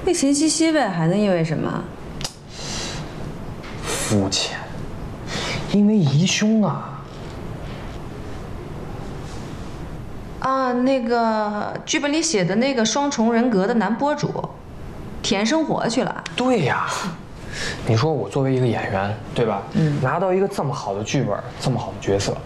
为钱西西呗，还能因为什么？ 肤浅，因为疑凶啊。 啊，那个剧本里写的那个双重人格的男播主，体验生活去了。 对呀，你说我作为一个演员，对吧？拿到一个这么好的剧本，这么好的角色，